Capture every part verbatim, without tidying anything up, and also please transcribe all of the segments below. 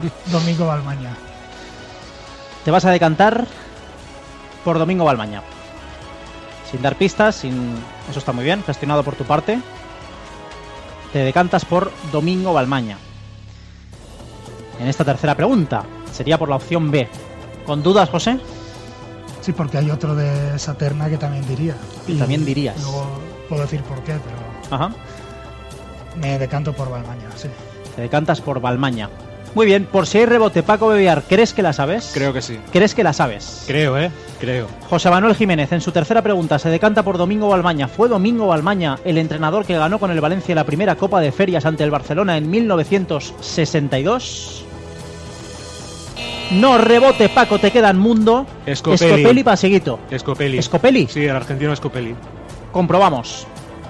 Domingo Balmaña. Te vas a decantar por Domingo Balmaña. Sin dar pistas, sin... eso está muy bien, gestionado por tu parte. Te decantas por Domingo Balmaña. En esta tercera pregunta, sería por la opción B. ¿Con dudas, José? Sí, porque hay otro de esa terna que también diría. Y también dirías. Luego puedo decir por qué, pero... Ajá. Me decanto por Balmaña, sí. Te decantas por Balmaña. Muy bien, por si hay rebote, Paco Bebiar, ¿crees que la sabes? Creo que sí. ¿Crees que la sabes? Creo, ¿eh? Creo. José Manuel Jiménez, en su tercera pregunta, se decanta por Domingo Balmaña. ¿Fue Domingo Balmaña el entrenador que ganó con el Valencia la primera Copa de Ferias ante el Barcelona en mil novecientos sesenta y dos? No, rebote, Paco, te queda en mundo. Scopelli. Scopelli, Pasiguito. Scopelli. ¿Scopelli? Sí, el argentino Scopelli. Comprobamos.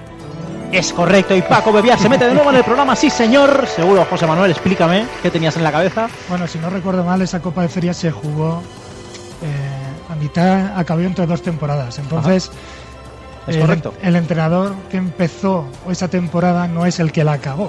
Es correcto, y Paco Bebiar se mete de nuevo en el programa. Sí, señor. Seguro, José Manuel, explícame qué tenías en la cabeza. Bueno, si no recuerdo mal, esa Copa de Ferias se jugó eh, a mitad, acabó entre dos temporadas. Entonces, es el, correcto. El entrenador que empezó esa temporada no es el que la acabó.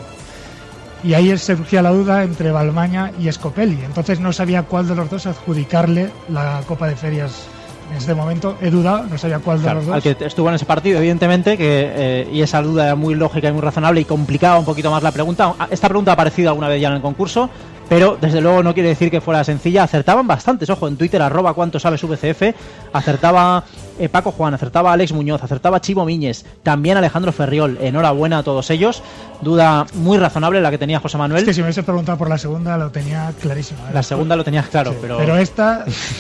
Y ahí surgía la duda entre Balmaña y Scopelli. Entonces no sabía cuál de los dos adjudicarle la Copa de Ferias. En este momento he dudado, no sabía cuál de Claro, los dos. al que estuvo en ese partido, evidentemente, que eh, y esa duda era muy lógica y muy razonable y complicaba un poquito más la pregunta. Esta pregunta ha aparecido alguna vez ya en el concurso, pero desde luego no quiere decir que fuera sencilla. Acertaban bastantes, ojo, en Twitter, arroba cuánto sabes V C F, acertaba eh, Paco Juan, acertaba Alex Muñoz, acertaba Chivo Miñes, también Alejandro Ferriol. Enhorabuena a todos ellos. Duda muy razonable la que tenía José Manuel. Es que si me hubiese preguntado por la segunda lo tenía clarísimo. ¿eh? La segunda lo tenías claro, Sí, pero... pero esta...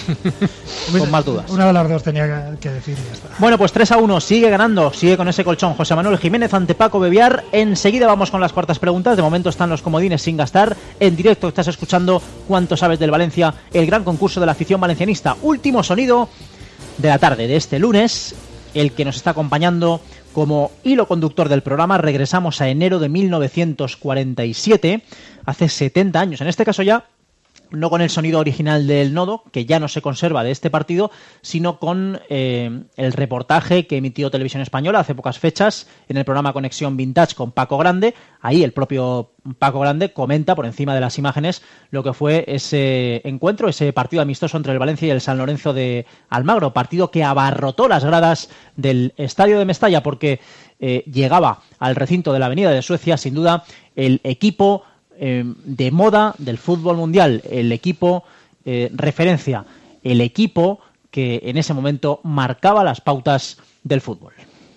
con más dudas. Una de las dos tenía que decir y ya está. Bueno, pues tres a uno, sigue ganando, sigue con ese colchón José Manuel Jiménez ante Paco Bebiar. Enseguida vamos con las cuartas preguntas. De momento están los comodines sin gastar. En directo estás escuchando Cuánto sabes del Valencia, el gran concurso de la afición valencianista. Último sonido de la tarde de este lunes, el que nos está acompañando como hilo conductor del programa. Regresamos a enero de mil novecientos cuarenta y siete, hace setenta años. En este caso ya no con el sonido original del nodo, que ya no se conserva de este partido, sino con eh, el reportaje que emitió Televisión Española hace pocas fechas en el programa Conexión Vintage con Paco Grande. Ahí el propio Paco Grande comenta por encima de las imágenes lo que fue ese encuentro, ese partido amistoso entre el Valencia y el San Lorenzo de Almagro, partido que abarrotó las gradas del estadio de Mestalla porque eh, llegaba al recinto de la Avenida de Suecia, sin duda, el equipo Eh, de moda del fútbol mundial, el equipo eh, referencia, el equipo que en ese momento marcaba las pautas del fútbol.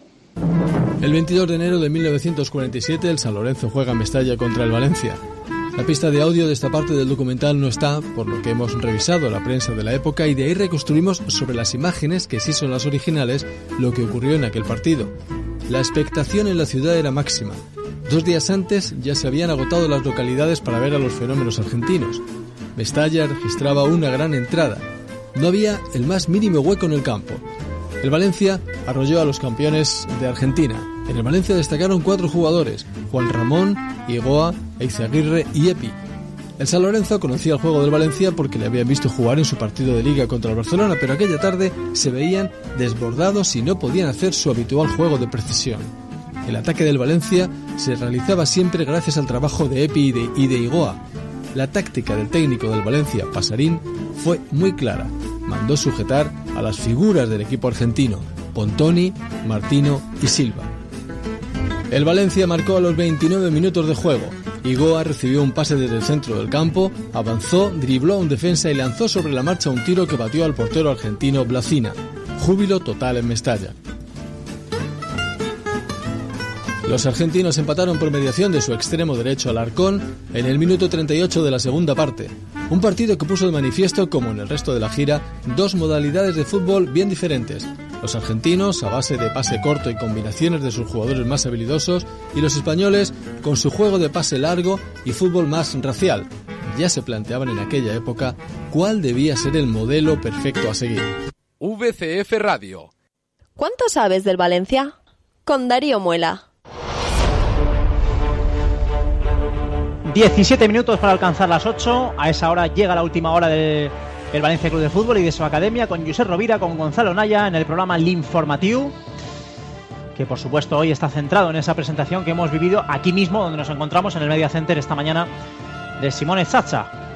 El veintidós de enero de mil novecientos cuarenta y siete el San Lorenzo juega en Mestalla contra el Valencia. La pista de audio de esta parte del documental no está, por lo que hemos revisado la prensa de la época y de ahí reconstruimos sobre las imágenes, que sí son las originales, lo que ocurrió en aquel partido. La expectación en la ciudad era máxima. Dos días antes ya se habían agotado las localidades para ver a los fenómenos argentinos. Mestalla registraba una gran entrada. No había el más mínimo hueco en el campo. El Valencia arrolló a los campeones de Argentina. En el Valencia destacaron cuatro jugadores: Juan Ramón, Igoa, Eizaguirre y Epi. El San Lorenzo conocía el juego del Valencia porque le habían visto jugar en su partido de Liga contra el Barcelona, pero aquella tarde se veían desbordados y no podían hacer su habitual juego de precisión. El ataque del Valencia se realizaba siempre gracias al trabajo de Epi y de, y de Igoa. La táctica del técnico del Valencia, Pasarín, fue muy clara. Mandó sujetar a las figuras del equipo argentino, Pontoni, Martino y Silva. El Valencia marcó a los veintinueve minutos de juego. Igoa recibió un pase desde el centro del campo, avanzó, dribló a un defensa y lanzó sobre la marcha un tiro que batió al portero argentino Blacina. Júbilo total en Mestalla. Los argentinos empataron por mediación de su extremo derecho Alarcón en el minuto treinta y ocho de la segunda parte. Un partido que puso de manifiesto, como en el resto de la gira, dos modalidades de fútbol bien diferentes. Los argentinos, a base de pase corto y combinaciones de sus jugadores más habilidosos, y los españoles, con su juego de pase largo y fútbol más racial. Ya se planteaban en aquella época cuál debía ser el modelo perfecto a seguir. V C F Radio. ¿Cuánto sabes del Valencia? Con Darío Muela. diecisiete minutos para alcanzar las ocho. A esa hora llega la última hora del Valencia Club de Fútbol y de su academia, con Josep Rovira, con Gonzalo Naya, en el programa L'Informatiu, que por supuesto hoy está centrado en esa presentación que hemos vivido aquí mismo, donde nos encontramos en el Media Center esta mañana, de Simone Zaza.